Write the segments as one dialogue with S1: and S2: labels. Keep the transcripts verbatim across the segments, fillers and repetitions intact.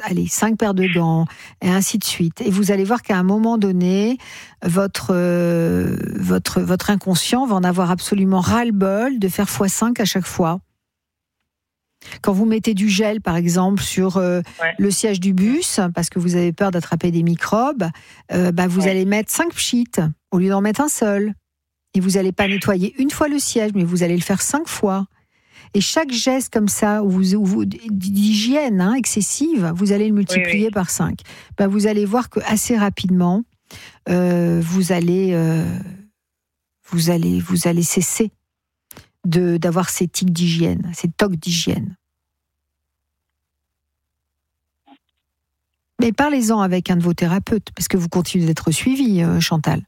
S1: allez, cinq paires de gants, et ainsi de suite. Et vous allez voir qu'à un moment donné, votre, euh, votre, votre inconscient va en avoir absolument ras-le-bol de faire fois cinq à chaque fois. Quand vous mettez du gel, par exemple, sur euh, ouais. le siège du bus, parce que vous avez peur d'attraper des microbes, euh, bah, vous ouais. allez mettre cinq pchits au lieu d'en mettre un seul. Et vous n'allez pas nettoyer une fois le siège, mais vous allez le faire cinq fois. Et chaque geste comme ça, où vous, où vous, d'hygiène hein, excessive, vous allez le multiplier oui, oui. par cinq. Bah, vous allez voir qu'assez rapidement, euh, vous, allez, euh, vous, allez, vous allez cesser De, d'avoir ces tics d'hygiène, ces tocs d'hygiène. Mais parlez-en avec un de vos thérapeutes, parce que vous continuez d'être suivi, euh, Chantal.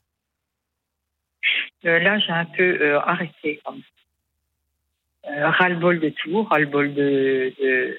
S2: Euh, là, j'ai un peu euh, arrêté. Comme euh, ras-le-bol de tout, ras-le-bol de, de...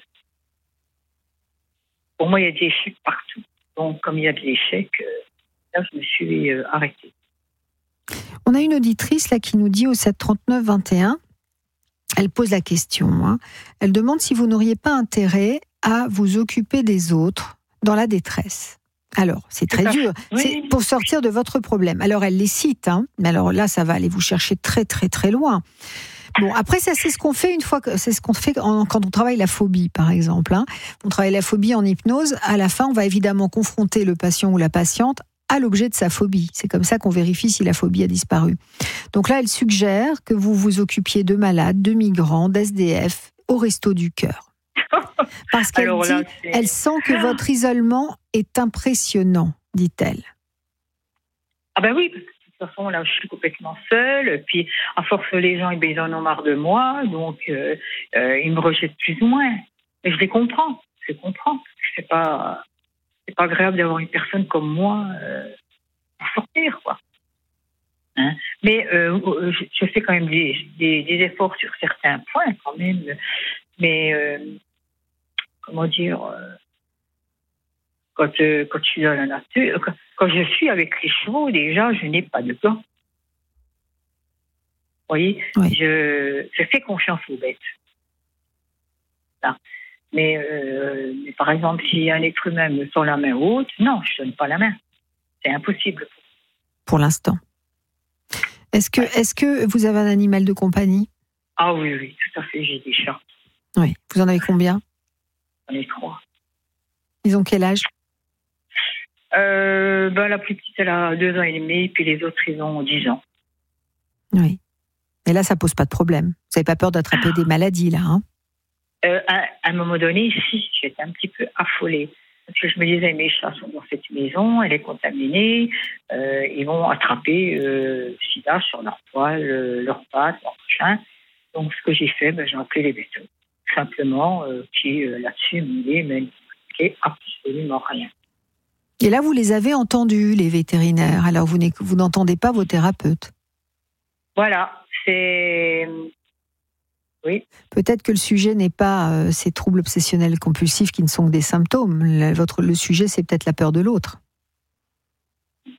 S2: Pour moi, il y a des échecs partout. Donc, comme il y a des échecs, euh, là, je me suis euh, arrêtée.
S1: On a une auditrice là qui nous dit au sept trente-neuf vingt et un, elle pose la question, hein. Elle demande si vous n'auriez pas intérêt à vous occuper des autres dans la détresse. Alors, c'est très dur, oui. c'est pour sortir de votre problème. Alors, elle les cite, hein, mais alors là, ça va aller vous chercher très, très, très loin. Bon, après, ça, c'est ce qu'on fait une fois que, c'est ce qu'on fait en, quand on travaille la phobie, par exemple, hein. On travaille la phobie en hypnose. À la fin, on va évidemment confronter le patient ou la patiente à l'objet de sa phobie. C'est comme ça qu'on vérifie si la phobie a disparu. Donc là, elle suggère que vous vous occupiez de malades, de migrants, d'S D F au Resto du Cœur. Parce qu'elle Alors là, dit, c'est... elle sent que votre isolement est impressionnant, dit-elle.
S2: Ah ben oui, parce que de toute façon, là, je suis complètement seule. Puis, à force, les gens, ils en ont marre de moi. Donc, euh, euh, ils me rejettent plus ou moins. Mais je les comprends. Je les comprends. C'est pas... C'est pas agréable d'avoir une personne comme moi euh, pour sortir, quoi. Hein? Mais euh, je, je fais quand même des, des, des efforts sur certains points, quand même. Mais euh, comment dire, euh, quand, euh, quand je suis dans la nature, quand, quand je suis avec les chevaux, déjà, je n'ai pas de gants. Vous voyez, oui. je, je fais confiance aux bêtes. Là. Mais, euh, mais par exemple, si un être humain me sent la main haute, non, je ne donne pas la main. C'est impossible.
S1: Pour l'instant. Est-ce que, ouais. est-ce que vous avez un animal de compagnie ?
S2: Ah oui, oui, tout à fait, j'ai des chats.
S1: Oui. Vous en avez combien ?
S2: J'en ai trois.
S1: Ils ont quel âge ?
S2: euh, ben, La plus petite, elle a deux ans et demi, puis les autres, ils ont dix ans.
S1: Oui. Et là, ça ne pose pas de problème. Vous n'avez pas peur d'attraper ah. des maladies, là, hein ?
S2: Euh, à, à un moment donné, si, j'étais un petit peu affolée. Parce que je me disais, mes chats sont dans cette maison, elle est contaminée, euh, ils vont attraper le euh, sida sur leur poil, euh, leurs pattes, leur machin. Donc, ce que j'ai fait, ben, j'ai appelé les vétos. Simplement, euh, qui euh, là-dessus me dit, mais il absolument rien.
S1: Et là, vous les avez entendus, les vétérinaires. Alors, vous, vous n'entendez pas vos thérapeutes.
S2: Voilà, c'est... Oui.
S1: Peut-être que le sujet n'est pas euh, ces troubles obsessionnels compulsifs qui ne sont que des symptômes. Le, votre, le sujet, c'est peut-être la peur de l'autre.
S2: De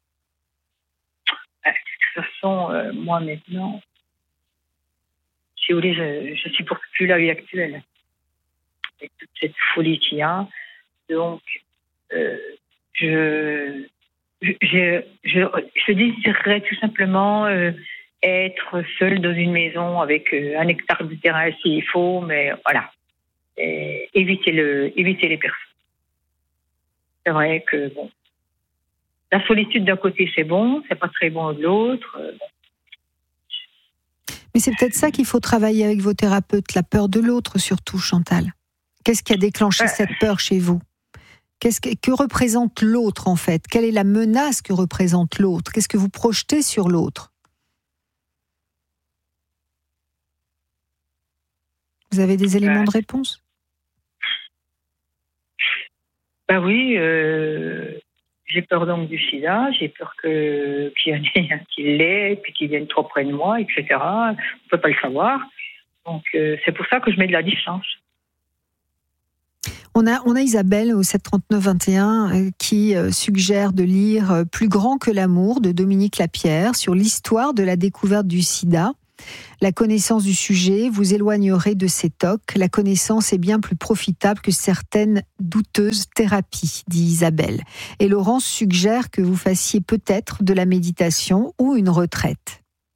S2: toute façon, euh, moi maintenant, si vous voulez, je ne supporte plus la vie actuelle. Avec toute cette folie qu'il y a. Donc, euh, je, je, je, je, je désirerais tout simplement... Euh, être seul dans une maison avec euh, un hectare de terrain s'il faut, mais voilà. Et éviter, le, éviter les personnes. C'est vrai que, bon, la solitude d'un côté, c'est bon, c'est pas très bon de l'autre. Euh, bon.
S1: Mais c'est peut-être ça qu'il faut travailler avec vos thérapeutes, la peur de l'autre surtout, Chantal. Qu'est-ce qui a déclenché euh, cette peur chez vous ? Qu'est-ce que, que représente l'autre, en fait ? Quelle est la menace que représente l'autre ? Qu'est-ce que vous projetez sur l'autre ? Vous avez des éléments euh, de réponse ?
S2: Ben oui, euh, j'ai peur donc du sida, j'ai peur que, qu'il y en ait un qui l'ait, puis qu'il vienne trop près de moi, et cetera. On ne peut pas le savoir. Donc, euh, c'est pour ça que je mets de la distance.
S1: On a, on a Isabelle au sept trente-neuf vingt et un euh, qui euh, suggère de lire euh, Plus grand que l'amour de Dominique Lapierre sur l'histoire de la découverte du sida. La connaissance du sujet vous éloignerait de ces tocs. La connaissance est bien plus profitable que certaines douteuses thérapies, dit Isabelle. Et Laurence suggère que vous fassiez peut-être de la méditation ou une retraite.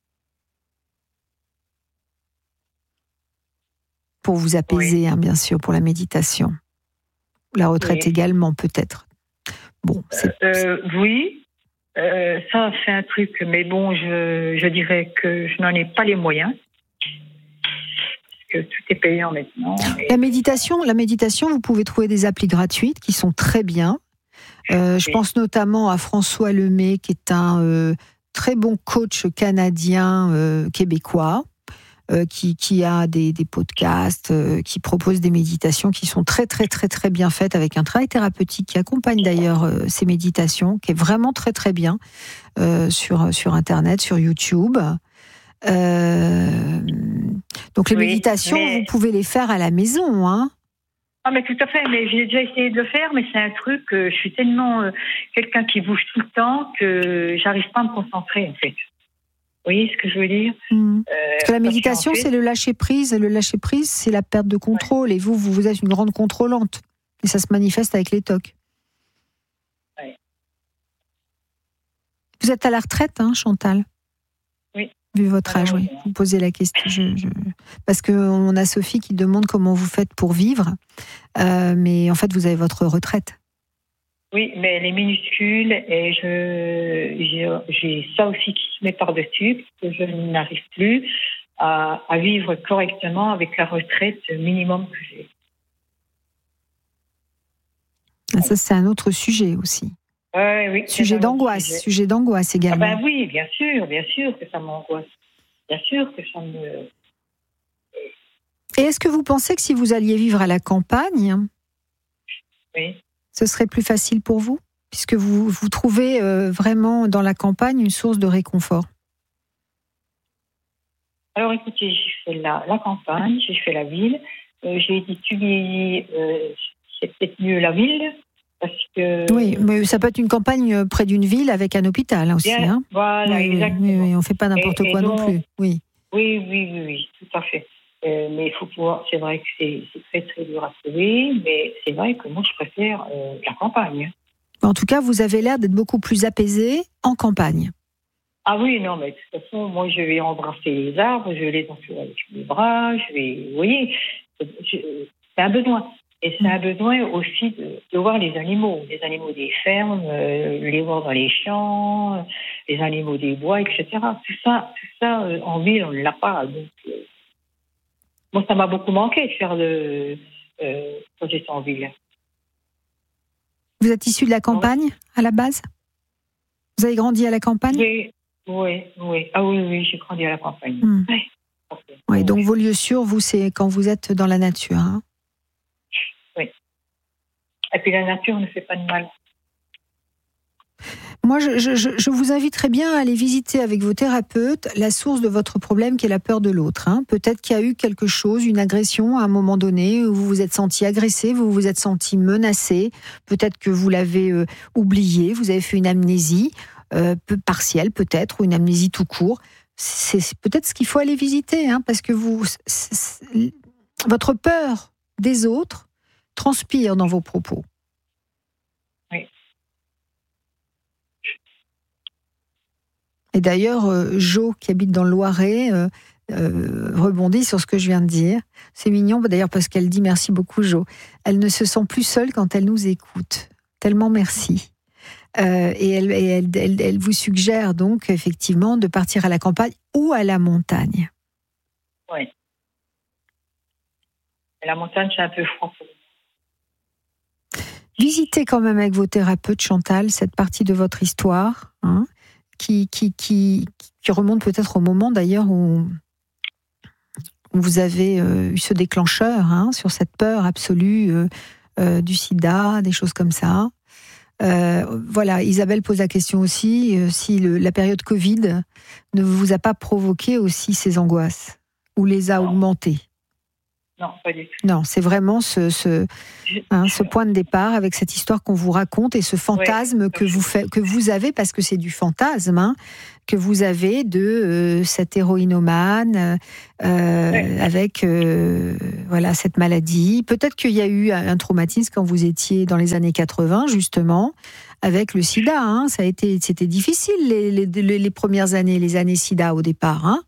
S1: Pour vous apaiser, oui. hein, bien sûr, pour la méditation. La retraite oui. également, peut-être. Bon, c'est...
S2: Euh, oui. Euh, ça, c'est un truc, mais bon, je, je dirais que je n'en ai pas les moyens. Parce que tout est payant maintenant. Et...
S1: La méditation, la méditation, vous pouvez trouver des applis gratuites qui sont très bien. Euh, je oui. pense notamment à François Lemay, qui est un euh, très bon coach canadien euh, québécois. Euh, qui, qui a des, des podcasts, euh, qui propose des méditations qui sont très très très très bien faites, avec un travail thérapeutique qui accompagne d'ailleurs euh, ces méditations, qui est vraiment très très bien euh, sur, sur Internet, sur YouTube. Euh, donc les oui, méditations, mais... vous pouvez les faire à la maison, hein.
S2: Ah mais tout à fait, mais j'ai déjà essayé de le faire, mais c'est un truc, euh, je suis tellement euh, quelqu'un qui bouge tout le temps que j'arrive pas à me concentrer en fait. Vous voyez ce que je veux dire ?
S1: mmh. euh, Parce que la méditation, fait... c'est le lâcher-prise. Et le lâcher-prise, c'est la perte de contrôle. Ouais. Et vous, vous, vous êtes une grande contrôlante. Et ça se manifeste avec les tocs.
S2: Ouais.
S1: Vous êtes à la retraite, hein, Chantal ?
S2: Oui.
S1: Vu votre âge, oui. Vous posez la question. Je, je... Parce qu'on a Sophie qui demande comment vous faites pour vivre. Euh, mais en fait, vous avez votre retraite.
S2: Oui, mais elle est minuscule et je, j'ai, j'ai ça aussi qui se met par-dessus, parce que je n'arrive plus à, à vivre correctement avec la retraite minimum que j'ai.
S1: Ah, ça, c'est un autre sujet aussi.
S2: Ouais, oui.
S1: Sujet d'angoisse, sujet. sujet d'angoisse également.
S2: Ah ben oui, bien sûr, bien sûr que ça m'angoisse. Bien sûr que ça me...
S1: Et est-ce que vous pensez que si vous alliez vivre à la campagne...
S2: Oui. Ce
S1: serait plus facile pour vous, puisque vous, vous trouvez euh, vraiment dans la campagne une source de réconfort?
S2: Alors écoutez, j'ai fait la, la campagne, j'ai fait la ville, euh, j'ai étudié, euh, c'est peut-être mieux la ville, parce que...
S1: Oui, mais ça peut être une campagne près d'une ville avec un hôpital aussi.
S2: Bien,
S1: hein.
S2: Voilà,
S1: oui,
S2: exactement.
S1: Oui, oui, on ne fait pas n'importe et, quoi et donc, non plus. Oui.
S2: Oui, oui, oui, oui, tout à fait. Euh, mais il faut pouvoir, c'est vrai que c'est, c'est très très dur à trouver, mais c'est vrai que moi je préfère euh, la campagne.
S1: En tout cas, vous avez l'air d'être beaucoup plus apaisé en campagne.
S2: Ah oui, non, mais de toute façon, moi je vais embrasser les arbres, je vais les entourer avec mes bras, je vais, vous voyez, c'est un besoin. Et c'est un besoin aussi de, de voir les animaux, les animaux des fermes, euh, les voir dans les champs, les animaux des bois, et cetera. Tout ça, tout ça euh, en ville, on ne l'a pas. Donc, euh, moi, ça m'a beaucoup manqué de faire le euh, quand j'étais en ville.
S1: Vous êtes issu de la campagne, à la base ? Vous avez grandi à la campagne ?
S2: Oui, oui, oui. Ah oui, oui, j'ai grandi à la campagne.
S1: Mmh.
S2: Oui. Okay.
S1: Oui, donc vos lieux sûrs, vous, c'est quand vous êtes dans la nature. Hein ?
S2: Oui. Et puis la nature ne fait pas de mal.
S1: Moi, je, je, je vous inviterais bien à aller visiter avec vos thérapeutes la source de votre problème, qui est la peur de l'autre. Hein. Peut-être qu'il y a eu quelque chose, une agression à un moment donné, où vous vous êtes senti agressé, vous vous êtes senti menacé. Peut-être que vous l'avez euh, oublié, vous avez fait une amnésie euh, peu partielle, peut-être, ou une amnésie tout court. C'est, c'est peut-être ce qu'il faut aller visiter, hein, parce que vous, c'est, c'est, votre peur des autres transpire dans vos propos.
S2: Oui.
S1: Et d'ailleurs, euh, Jo, qui habite dans le Loiret, euh, euh, rebondit sur ce que je viens de dire. C'est mignon, d'ailleurs, parce qu'elle dit merci beaucoup, Jo. Elle ne se sent plus seule quand elle nous écoute. Tellement merci. Euh, et elle, et elle, elle, elle vous suggère donc, effectivement, de partir à la campagne ou à la montagne.
S2: Oui. La montagne, c'est un peu froid pour moi.
S1: Visitez quand même avec vos thérapeutes, Chantal, cette partie de votre histoire, hein, qui, qui, qui, qui remonte peut-être au moment d'ailleurs où, où vous avez euh, eu ce déclencheur, hein, sur cette peur absolue euh, euh, du sida, des choses comme ça. Euh, voilà, Isabelle pose la question aussi, euh, si le, la période Covid ne vous a pas provoqué aussi ces angoisses, ou les a
S2: non.
S1: augmentées.
S2: Non, pas du tout.
S1: Non, c'est vraiment ce, ce, hein, ce point de départ avec cette histoire qu'on vous raconte et ce fantasme ouais, que, vous fait, que vous avez, parce que c'est du fantasme, hein, que vous avez de euh, cet héroïnomane euh, ouais. avec euh, voilà, cette maladie. Peut-être qu'il y a eu un traumatisme quand vous étiez dans les années quatre-vingts, justement, avec le sida. Hein. Ça a été, c'était difficile les, les, les premières années, les années sida au départ. Hein.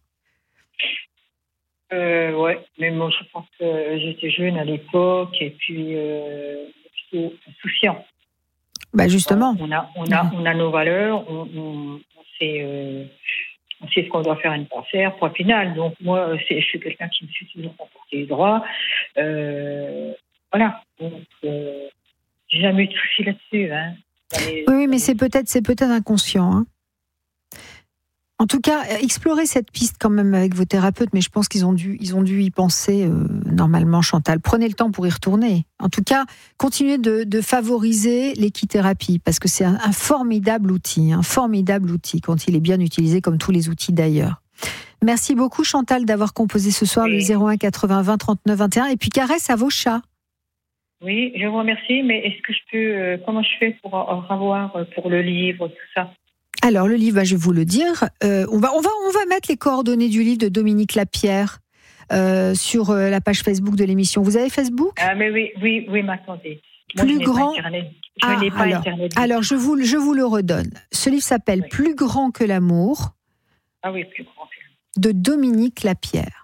S2: Euh, ouais, mais moi je pense que j'étais jeune à l'époque et puis euh, plutôt insouciant.
S1: Bah justement.
S2: On a, on a, on a nos valeurs, on, on, on sait, euh, on sait ce qu'on doit faire et ne pas faire. Point final. Donc moi, c'est, je suis quelqu'un qui me suis toujours comporté droit. Euh, voilà. Donc euh, j'ai jamais eu de soucis là-dessus. Hein.
S1: Les, oui, oui, mais c'est peut-être, c'est peut-être inconscient. Hein. En tout cas, explorez cette piste quand même avec vos thérapeutes, mais je pense qu'ils ont dû, ils ont dû y penser euh, normalement, Chantal. Prenez le temps pour y retourner. En tout cas, continuez de, de favoriser l'équithérapie, parce que c'est un, un formidable outil, un formidable outil quand il est bien utilisé, comme tous les outils d'ailleurs. Merci beaucoup, Chantal, d'avoir composé ce soir oui. le zéro un quatre-vingts vingt trente-neuf vingt et un, et puis caresse à vos chats.
S2: Oui, je vous remercie, mais est-ce que je peux, euh, comment je fais pour avoir pour le livre, tout ça?
S1: Alors, le livre, bah, je vais vous le dire. Euh, on, va, on, va, on va mettre les coordonnées du livre de Dominique Lapierre euh, sur euh, la page Facebook de l'émission. Vous avez Facebook ?
S2: Ah, mais oui, oui, oui, mais attendez. Moi,
S1: Plus
S2: je n'ai
S1: grand.
S2: Pas Internet. Je
S1: ah,
S2: n'ai pas
S1: alors,
S2: Internet.
S1: Alors, je vous, je vous le redonne. Ce livre s'appelle oui. Plus grand que l'amour.
S2: Ah oui, plus grand que l'amour.
S1: De Dominique Lapierre.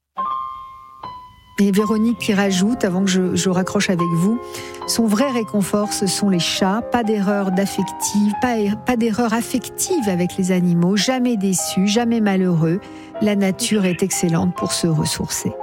S1: Et Véronique qui rajoute, avant que je, je raccroche avec vous, son vrai réconfort, ce sont les chats. Pas d'erreur d'affective, pas, pas d'erreur affective avec les animaux, jamais déçu, jamais malheureux. La nature est excellente pour se ressourcer.